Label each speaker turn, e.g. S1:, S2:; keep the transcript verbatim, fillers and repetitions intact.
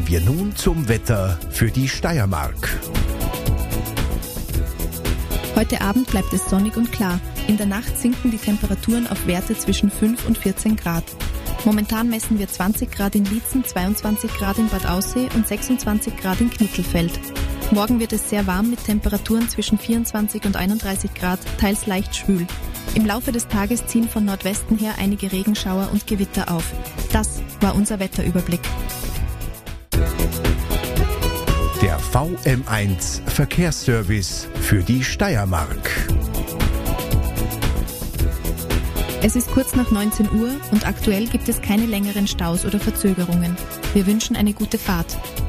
S1: Kommen wir nun zum Wetter für die Steiermark.
S2: Heute Abend bleibt es sonnig und klar. In der Nacht sinken die Temperaturen auf Werte zwischen fünf und vierzehn Grad. Momentan messen wir zwanzig Grad in Liezen, zweiundzwanzig Grad in Bad Aussee und sechsundzwanzig Grad in Knittelfeld. Morgen wird es sehr warm mit Temperaturen zwischen vierundzwanzig und einunddreißig Grad, teils leicht schwül. Im Laufe des Tages ziehen von Nordwesten her einige Regenschauer und Gewitter auf. Das war unser Wetterüberblick.
S1: Der V M eins Verkehrsservice für die Steiermark.
S2: Es ist kurz nach neunzehn Uhr und aktuell gibt es keine längeren Staus oder Verzögerungen. Wir wünschen eine gute Fahrt.